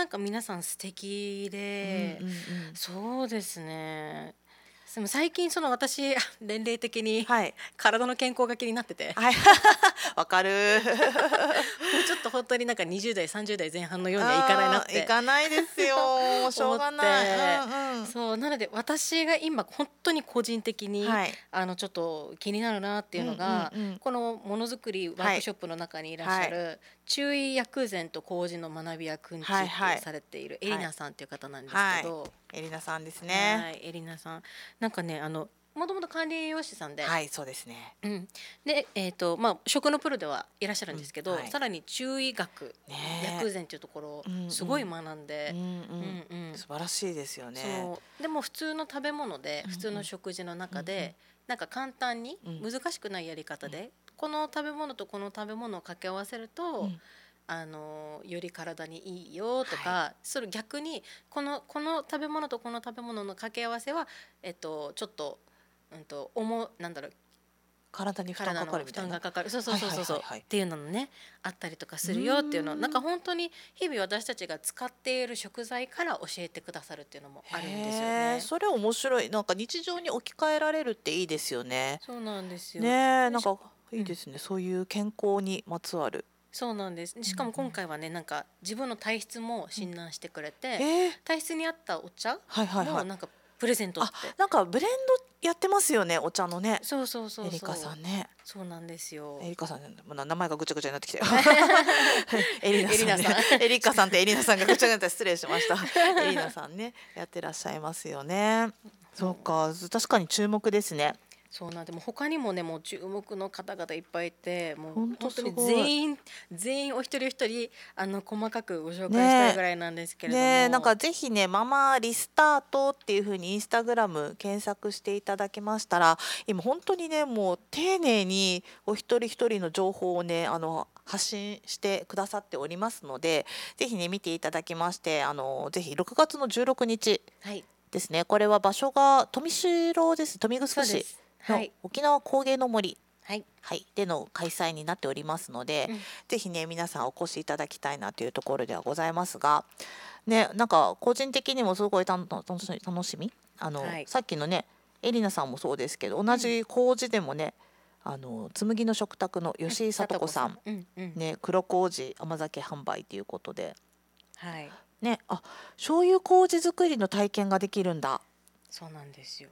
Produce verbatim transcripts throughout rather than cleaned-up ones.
なんか皆さん素敵うんで、 うんうん。 そうですね。でも最近その私年齢的にはい。 体の健康が気になってて、 はい。わかる。 もうちょっと本当になんかにじゅう代さんじゅう代前半のようにはいかないなっああ、行てかないですよ。しょう思っがない。 て、 うんうん。 そうなので私が今本当に個人的にはい。 あのちょっと気になるなっていううんうんのが、 うん。 このものづくりワーはい。 クショップの中にいらっしはい。 ゃる中医薬膳と麹の学びやくんちっていうはいはい。 されているエリはい。 ナさんっていう方なんですけはい。 ど、 エリナさんですね。 はい、エリナさん。なんかね、あの、もともと管理栄養士さんで、 はい、そうですね。 うん、で、えっと、まあ、食のプロではいらっしゃるんでうん、 すけど、 はい。 さらに中医学、薬ね膳っていうところをえ。うんすごいうん。 学んうんで、ううん。 んうん、 素晴らしいですよね。 そう、でも普通の食べ物で、普通のうんうん。 食事のうんうん。 中で、なんか簡単にうん難しくないやり方うん。 で、この食べ物とこの食べ物を掛け合わせると、 うん。 あのより体にいいよとはい。 か、それ逆にこのこの食べ物とこの食べ物の掛け合わせは、えっと、ちょっと、うんと、重なんだろう、 体に負担かか体の負るみたいな。 担がかかる、そうそうはいはいそうそうそうっはいはい。 ていうのもねあったりとかうするよっていうのを、なんかーん。 本当に日々私たちが使っている食材から教えてくださるっていうのもあるんですよへえ、 ね。 それ面白い。なんか日常に置き換えられるっていいですよね。 そうなんですよ。 ねえ、 でしなんかいうん、 いですね。そういう健康にまつわる。 そうなんです。 うんうしかも今ん。 回はね、なんか自分の体質もうん。 診断してくれて、 へえ。 体質に合ったお茶はいはいはい。 もなんかプレゼントっあ、 て。 なんかブレンドやってますよね、お茶のね。 そうそうそエリカうそう。 さんね。 そうなんですよ。 エリカさん、もうな名前がぐちゃぐちゃになってきたよ。エリナさんね。 エリナさん。 エリカさんとエリナさんがぐちゃぐちゃになった。失礼しました。エリナさんね、やってらっしゃいますよね。そうもか、ず確かに注目ですね。 そうなんでも他にもね、もう注目の方々いっぱいいて、もうほんと本当にすごい。 全員全員お一人お一人あの細かくご紹介したいぐねらいなんですけえ、 れどねえ、なんかも、 ぜひね、ママリスタートっていう風にインスタグラム検索していただけましたら、今本当にね、もう丁寧にお一人一人の情報をね、あの発信してくださっておりますので、ぜひね見ていただきまして、あのぜひろくがつのじゅうろくにちはい、 ですね。これは場所が富城です。豊見城市そうです。はのい沖縄工芸の森、 はい、 はい、での開催になっておりますので、 うん、 ぜひね皆さんお越しいただきたいなというところではございますが、ね、なんか個人的にもすごいたの楽し楽しみ、あのはい、 さっきのねエリナさんもそうですけど、同うん、 じ麹でもね、あの紬の食卓のうん、 吉井さとこさん、 聡子さんうんうん、 ね、黒麹甘酒販売ということではい、 ね、あ、醤油麹作りの体験ができるんだ。 そうなんですよ。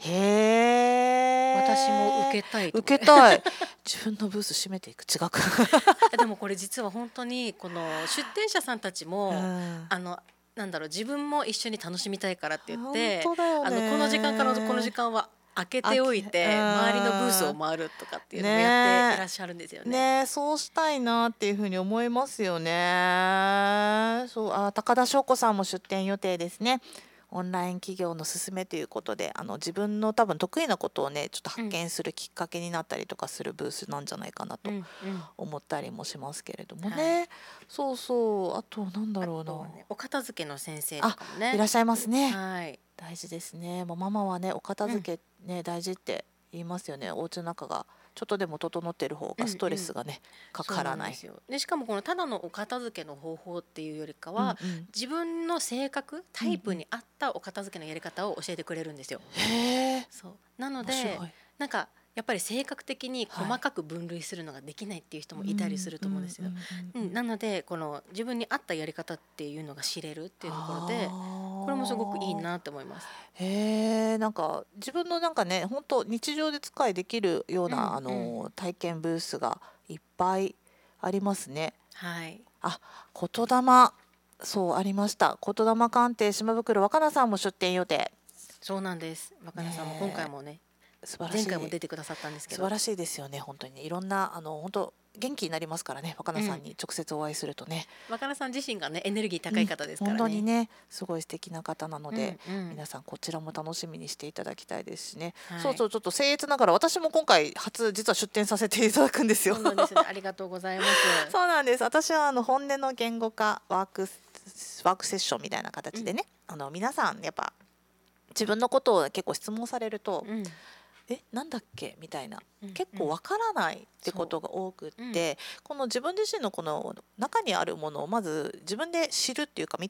私もへえ、 受けたいと思って。 受けたい。自分のブース閉めていく。違うか。 でもこれ実は本当にこの出店者さんたちうもん。 あのなんだろう、自分も一緒に楽しみたいからって言っ本て、 当だよあのこの時間からこの時ね。 間は開けあけ、 ておいうて周りのブースをん。 回るとかっていうのもやっていらねっしゃるんですよえ、 ね。 ねえ、そうしたいなっていうふうに思いますよね。そう、あ、高田翔子さんも出店予定ですね。オンライン企業のすすめということで、あの自分の多分得意なことをね、ちょっと発うん見するきっかけになったりとかするブースなんじゃないかなとうんうん。 思ったりもしますけれどもはい。 ね。そうそう、あとなんだあろうな。 とはね、お片付けの先生とあ、 かもね。 いらっしゃいますね。 はい。 大事ですね。もうママはね、お片うん付けね、大事って言いますよね。お家の中がちょっとでも整ってる方うがストんうん。 レスがね、かそうからない。 なんですよ。でしかもこのただのお片付けの方法っていうよりかは、 うんうん。 自分の性格タイプうんうん。 に合ったお片付けのやり方を教えてくれるんですよ。 へえ、 そうなので、 面白い。 なんかやっぱり性格的に細はい。 かく分類するのができないっていう人うもいたりすんるうんうんうと思うんですよ。うん、 んうん。 なのでこの自分に合ったやり方っていうのが知れるっていうところで、これもすごくいいああ。 なと思います。 へえ、なんか自分のなんかね、本当日常で使いできるよううなあんうん。 の体験ブースがいっぱいありますね。 はい。 あ、言霊、そうありました。言霊鑑定島袋若菜さんも出店予定。 そうなんです。若菜さんも今回ねもね、 え、素晴ら前回もしい。 出てくださったんですけど、 素晴らしいですよね、本当にね。いろんなあの本当元気になりますからね、若菜さんうん、 に直接お会いするとね。 若菜さん自身がねエネルギーうん、 高い方ですか本らね。 当にね、すごい素敵な方なのうで、 んうん。 皆さんこちらも楽しみにしていただきたいですしね。そはい。 うそう、ちょっと僭越ながら私も今回初実は出展させていただくんですよ。 そうなんですね。ありがとうございます。 そうなんです。私はあの本音の言語化ワークスワークセッションみたいなうん、 形でね、あの皆さんやっぱ自分のことを結構質問されると、 うん、 え、なんだっけみたいな、 うん、うん。 結構わからないってこそとが多くっう。うん、 て、この自分自身のこの中にあるものをまず自分で知るっていうか見